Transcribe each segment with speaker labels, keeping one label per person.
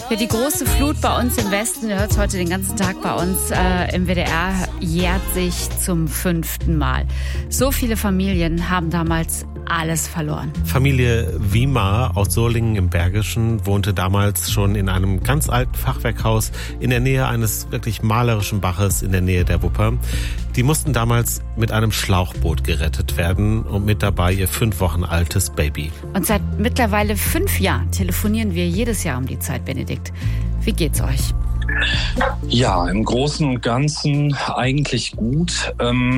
Speaker 1: Ja, die große Flut bei uns im Westen, ihr hört es heute den ganzen Tag bei uns im WDR, jährt sich zum 5. Mal. So viele Familien haben damals alles verloren.
Speaker 2: Familie Wimar aus Solingen im Bergischen wohnte damals schon in einem ganz alten Fachwerkhaus in der Nähe eines wirklich malerischen Baches in der Nähe der Wupper. Die mussten damals mit einem Schlauchboot gerettet werden und mit dabei ihr 5 Wochen altes Baby.
Speaker 1: Und seit mittlerweile 5 Jahren telefonieren wir jedes Jahr um die Zeit, Benedikt. Wie geht's euch?
Speaker 3: Ja, im Großen und Ganzen eigentlich gut.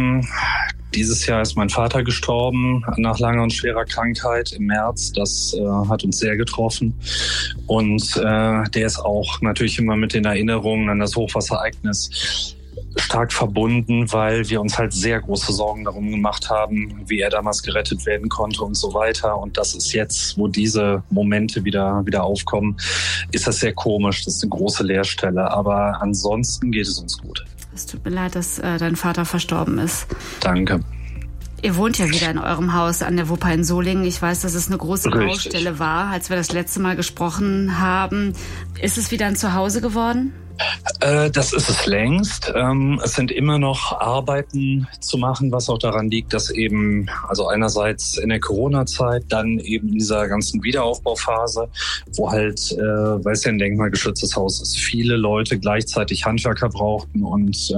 Speaker 3: Dieses Jahr ist mein Vater gestorben nach langer und schwerer Krankheit im März. Das hat uns sehr getroffen. Und der ist auch natürlich immer mit den Erinnerungen an das Hochwasserereignis stark verbunden, weil wir uns halt sehr große Sorgen darum gemacht haben, wie er damals gerettet werden konnte und so weiter. Und das ist jetzt, wo diese Momente wieder aufkommen, ist das sehr komisch. Das ist eine große Leerstelle. Aber ansonsten geht es uns gut.
Speaker 1: Es tut mir leid, dass dein Vater verstorben ist.
Speaker 3: Danke.
Speaker 1: Ihr wohnt ja wieder in eurem Haus an der Wupper in Solingen. Ich weiß, dass es eine große Baustelle war, als wir das letzte Mal gesprochen haben. Ist es wieder ein Zuhause geworden?
Speaker 3: Das ist es längst. Es sind immer noch Arbeiten zu machen, was auch daran liegt, dass eben, also einerseits in der Corona-Zeit, dann eben in dieser ganzen Wiederaufbauphase, wo halt, weil es ja ein denkmalgeschütztes Haus ist, viele Leute gleichzeitig Handwerker brauchten und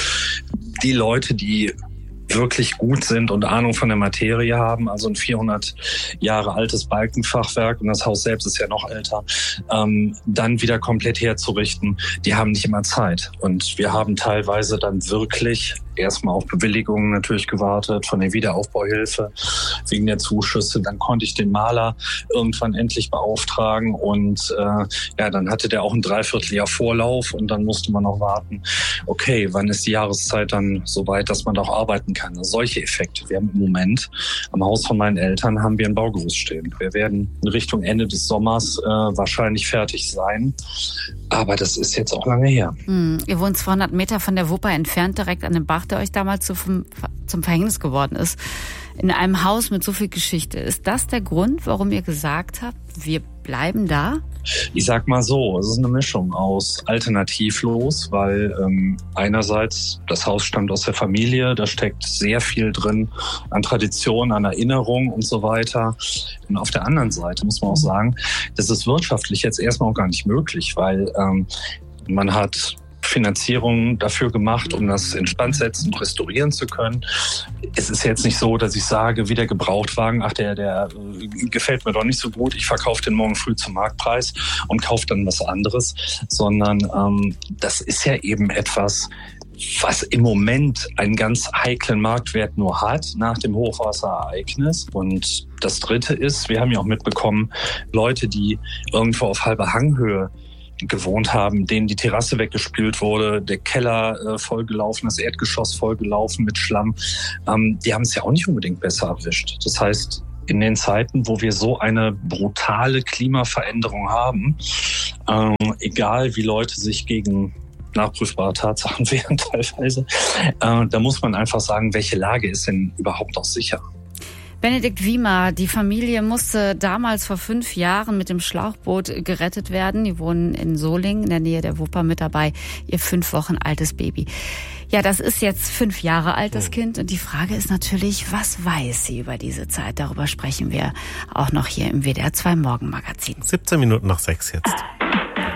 Speaker 3: die Leute, die wirklich gut sind und Ahnung von der Materie haben, also ein 400 Jahre altes Balkenfachwerk und das Haus selbst ist ja noch älter, dann wieder komplett herzurichten, die haben nicht immer Zeit. Und wir haben teilweise dann wirklich erstmal auf Bewilligungen natürlich gewartet von der Wiederaufbauhilfe wegen der Zuschüsse. Dann konnte ich den Maler irgendwann endlich beauftragen und dann hatte der auch ein Dreivierteljahr Vorlauf und dann musste man noch warten, okay, wann ist die Jahreszeit dann so weit, dass man da auch arbeiten kann. Also solche Effekte. Wir haben im Moment am Haus von meinen Eltern haben wir ein Baugerüst stehen. Wir werden in Richtung Ende des Sommers wahrscheinlich fertig sein. Aber das ist jetzt auch lange her.
Speaker 1: Ihr wohnt 200 Meter von der Wupper entfernt, direkt an dem Bach, der euch damals zum Verhängnis geworden ist. In einem Haus mit so viel Geschichte. Ist das der Grund, warum ihr gesagt habt, wir bleiben da?
Speaker 3: Ich sag mal so, es ist eine Mischung aus alternativlos, weil einerseits das Haus stammt aus der Familie, da steckt sehr viel drin an Tradition, an Erinnerung und so weiter. Und auf der anderen Seite muss man auch sagen, das ist wirtschaftlich jetzt erstmal auch gar nicht möglich, weil man hat Finanzierung dafür gemacht, um das instand setzen und restaurieren zu können. Es ist jetzt nicht so, dass ich sage, wie der Gebrauchtwagen, der gefällt mir doch nicht so gut, ich verkaufe den morgen früh zum Marktpreis und kaufe dann was anderes, sondern das ist ja eben etwas, was im Moment einen ganz heiklen Marktwert nur hat nach dem Hochwasserereignis. Und das Dritte ist, wir haben ja auch mitbekommen, Leute, die irgendwo auf halber Hanghöhe gewohnt haben, denen die Terrasse weggespült wurde, der Keller vollgelaufen, das Erdgeschoss vollgelaufen mit Schlamm, die haben es ja auch nicht unbedingt besser erwischt. Das heißt, in den Zeiten, wo wir so eine brutale Klimaveränderung haben, egal wie Leute sich gegen nachprüfbare Tatsachen wehren teilweise, da muss man einfach sagen, welche Lage ist denn überhaupt noch sicher?
Speaker 1: Benedikt Wimar, die Familie musste damals vor 5 Jahren mit dem Schlauchboot gerettet werden. Die wohnen in Solingen, in der Nähe der Wupper, mit dabei, ihr 5 Wochen altes Baby. Ja, das ist jetzt 5 Jahre alt, das Kind. Und die Frage ist natürlich, was weiß sie über diese Zeit? Darüber sprechen wir auch noch hier im WDR 2 Morgenmagazin.
Speaker 2: 17 Minuten nach 6 jetzt.